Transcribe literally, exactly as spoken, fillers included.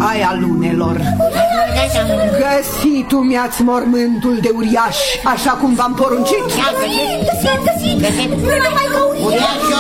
aia lunelor. Găsitu mi-ați mormântul de uriaș, așa cum v-am poruncit? Găsit, găsit, găsit. Nu mai ca uriaș.